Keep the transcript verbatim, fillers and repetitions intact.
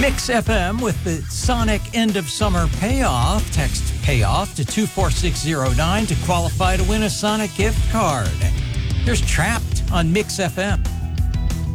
Mix F M with the Sonic End of Summer Payoff. Text payoff to two four six zero nine to qualify to win a Sonic gift card. Here's Trapped on Mix F M.